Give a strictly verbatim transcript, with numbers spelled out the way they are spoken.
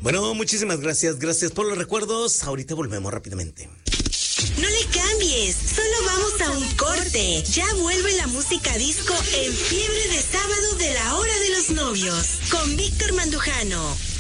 Bueno, muchísimas gracias, gracias por los recuerdos. Ahorita volvemos rápidamente. No le cambies, solo vamos a un corte. Ya vuelve la música disco en Fiebre de Sábado de la Hora de los Novios, con Víctor Mandujano.